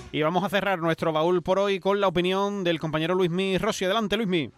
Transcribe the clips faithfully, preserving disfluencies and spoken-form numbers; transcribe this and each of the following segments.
Y vamos a cerrar nuestro baúl por hoy con la opinión del compañero Luismi Rossi. Adelante, Luismi.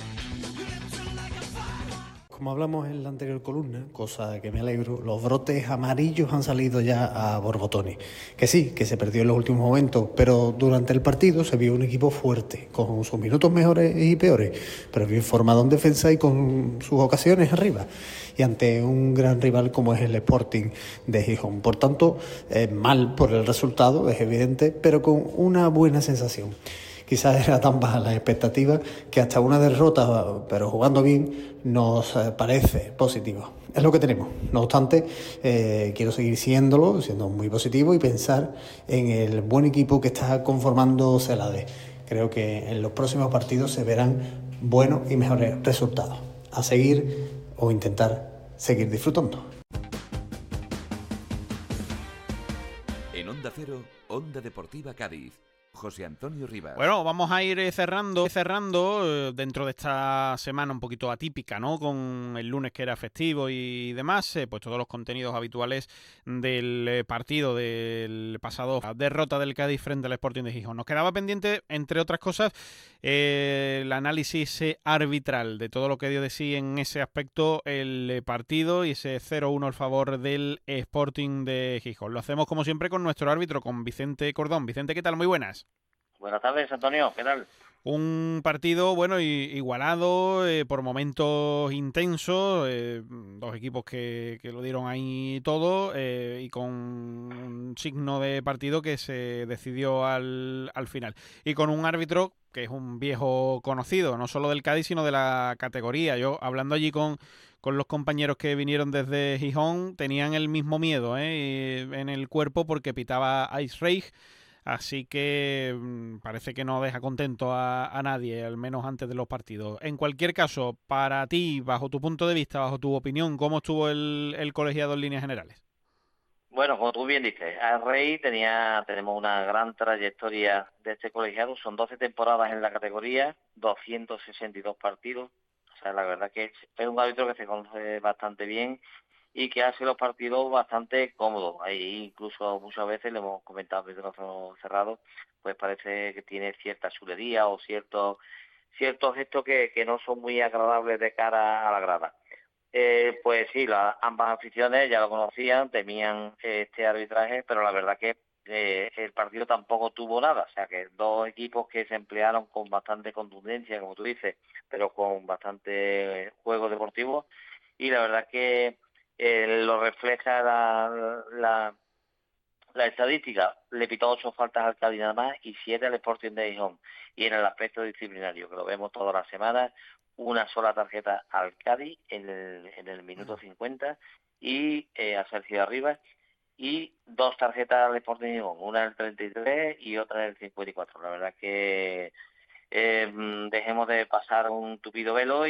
Como hablamos en la anterior columna, cosa que me alegro, los brotes amarillos han salido ya a borbotones. Que sí, que se perdió en los últimos momentos, pero durante el partido se vio un equipo fuerte, con sus minutos mejores y peores, pero bien formado en defensa y con sus ocasiones arriba. Y ante un gran rival como es el Sporting de Gijón. Por tanto, eh, mal por el resultado, es evidente, pero con una buena sensación. Quizás era tan baja la expectativa que hasta una derrota, pero jugando bien, nos parece positivo. Es lo que tenemos. No obstante, eh, quiero seguir siéndolo, siendo muy positivo y pensar en el buen equipo que está conformando Celades. Creo que en los próximos partidos se verán buenos y mejores resultados. A seguir o intentar seguir disfrutando. En Onda Cero, Onda Deportiva Cádiz. José Antonio Rivas. Bueno, vamos a ir cerrando, cerrando eh, dentro de esta semana un poquito atípica, ¿no? Con el lunes que era festivo y demás, eh, pues todos los contenidos habituales del eh, partido del pasado, la derrota del Cádiz frente al Sporting de Gijón. Nos quedaba pendiente, entre otras cosas, eh, el análisis eh, arbitral de todo lo que dio de sí en ese aspecto el eh, partido y ese cero uno al favor del Sporting de Gijón. Lo hacemos como siempre con nuestro árbitro, con Vicente Cordón. Vicente, ¿qué tal? Muy buenas. Buenas tardes, Antonio, ¿qué tal? Un partido, bueno, igualado, eh, por momentos intensos, eh, dos equipos que, que lo dieron ahí todo eh, y con un signo de partido que se decidió al, al final. Y con un árbitro que es un viejo conocido, no solo del Cádiz, sino de la categoría. Yo, hablando allí con, con los compañeros que vinieron desde Gijón, tenían el mismo miedo eh, en el cuerpo porque pitaba Ice Reich. Así que mmm, parece que no deja contento a, a nadie, al menos antes de los partidos. En cualquier caso, para ti, bajo tu punto de vista, bajo tu opinión, ¿cómo estuvo el, el colegiado en líneas generales? Bueno, como tú bien dices, al Rey tenía, tenemos una gran trayectoria de este colegiado, son doce temporadas en la categoría, doscientos sesenta y dos partidos, o sea, la verdad que es, es un árbitro que se conoce bastante bien y que hace los partidos bastante cómodos. Ahí incluso muchas veces le hemos comentado desde micrófono cerrado, pues parece que tiene cierta chulería o ciertos ciertos gestos que, que no son muy agradables de cara a la grada. Eh, pues sí, la, ambas aficiones ya lo conocían, temían eh, este arbitraje, pero la verdad que eh, el partido tampoco tuvo nada, o sea que dos equipos que se emplearon con bastante contundencia, como tú dices, pero con bastante juego deportivo, y la verdad que eh, lo refleja la, la, la estadística. Le pitó ocho faltas al Cádiz nada más y siete al Sporting de Gijón, y en el aspecto disciplinario, que lo vemos todas las semanas, una sola tarjeta al Cádiz en el, en el minuto cincuenta y eh, a Sergio Arribas, y dos tarjetas al Sporting de Gijón, una en el treinta y tres y otra en el cincuenta y cuatro. La verdad que eh, dejemos de pasar un tupido velo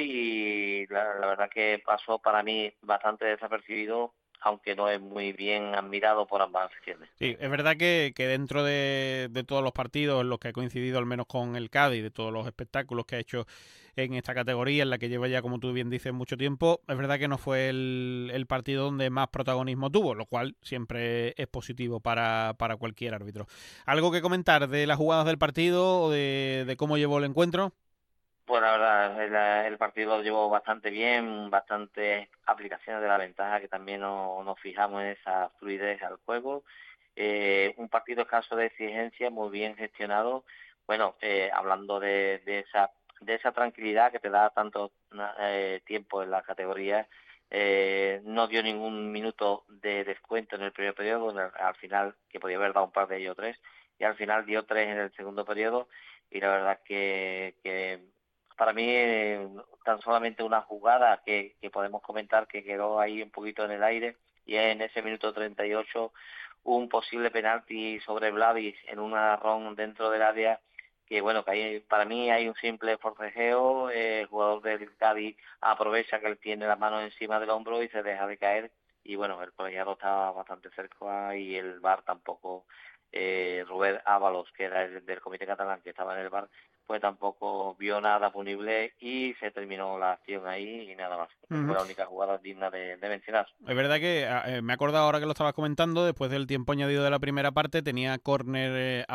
y la, la verdad que pasó para mí bastante desapercibido, aunque no es muy bien admirado por ambas aficiones. Sí, es verdad que, que dentro de, de todos los partidos en los que ha coincidido al menos con el Cádiz, de todos los espectáculos que ha hecho en esta categoría, en la que lleva ya, como tú bien dices, mucho tiempo, es verdad que no fue el, el partido donde más protagonismo tuvo, lo cual siempre es positivo para, para cualquier árbitro. ¿Algo que comentar de las jugadas del partido o de, de cómo llevó el encuentro? Pues la verdad, el, el partido lo llevó bastante bien, bastantes aplicaciones de la ventaja, que también no, nos fijamos en esa fluidez al juego. Eh, un partido escaso de exigencia, muy bien gestionado. Bueno, eh, hablando de, de esa de esa tranquilidad que te da tanto eh, tiempo en la categoría, eh, no dio ningún minuto de descuento en el primer periodo, en el, al final, que podía haber dado un par de ellos tres, y al final dio tres en el segundo periodo, y la verdad que... que para mí, eh, tan solamente una jugada que, que podemos comentar que quedó ahí un poquito en el aire, y es en ese minuto treinta y ocho un posible penalti sobre Vlavis en un arrón dentro del área, que bueno, que hay, para mí hay un simple forcejeo, eh, el jugador del Cádiz aprovecha que él tiene la mano encima del hombro y se deja de caer, y bueno, el colegiado estaba bastante cerca y el V A R tampoco, eh, Rubén Ábalos, que era el del comité catalán que estaba en el V A R, pues tampoco vio nada punible y se terminó la acción ahí y nada más. Uh-huh. Fue la única jugada digna de, de mencionar. Es verdad que eh, me he acordado ahora que lo estabas comentando, después del tiempo añadido de la primera parte, tenía córner eh,